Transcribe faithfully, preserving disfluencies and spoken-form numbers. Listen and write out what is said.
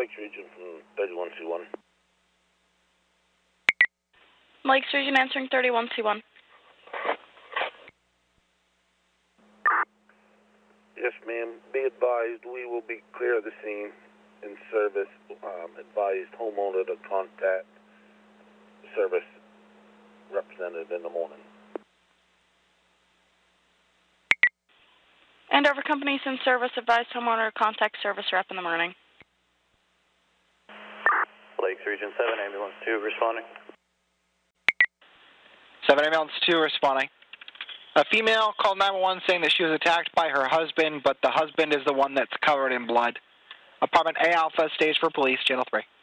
Lakes Region from thirty-one two one. Lakes Region answering thirty-one two one. Yes, ma'am. Be advised, we will be clear of the scene in service. Um, advised homeowner to contact service representative in the morning. Andover companies in service advised homeowner to contact service rep in the morning. Lakes Region seven, ambulance two responding. seven ambulance two responding. A female called nine one one saying that she was attacked by her husband, but the husband is the one that's covered in blood. Apartment A Alpha, stage for police, channel three.